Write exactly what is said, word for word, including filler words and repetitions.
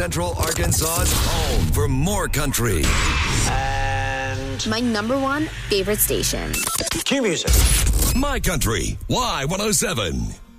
Central Arkansas's home for more country. And my number one favorite station. cue music. My Country, Y one oh seven.